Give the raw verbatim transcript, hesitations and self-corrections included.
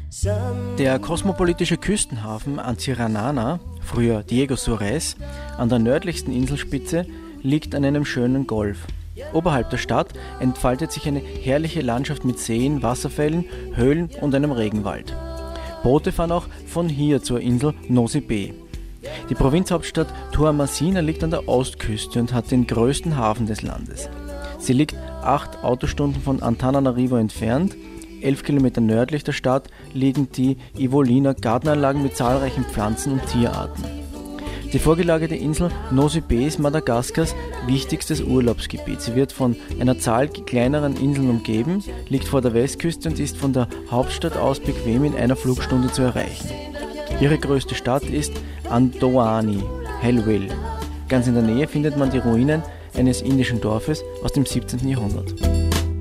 Der kosmopolitische Küstenhafen Antsiranana, früher Diego Suarez, an der nördlichsten Inselspitze, liegt an einem schönen Golf. Oberhalb der Stadt entfaltet sich eine herrliche Landschaft mit Seen, Wasserfällen, Höhlen und einem Regenwald. Boote fahren auch von hier zur Insel Nosy Be. Die Provinzhauptstadt Toamasina liegt an der Ostküste und hat den größten Hafen des Landes. Sie liegt acht Autostunden von Antananarivo entfernt. Elf Kilometer nördlich der Stadt liegen die Ivolina Gartenanlagen mit zahlreichen Pflanzen- und Tierarten. Die vorgelagerte Insel Nosy Be ist Madagaskars wichtigstes Urlaubsgebiet. Sie wird von einer Zahl kleineren Inseln umgeben, liegt vor der Westküste und ist von der Hauptstadt aus bequem in einer Flugstunde zu erreichen. Ihre größte Stadt ist Andoani, Hellwil. Ganz in der Nähe findet man die Ruinen eines indischen Dorfes aus dem siebzehnten Jahrhundert.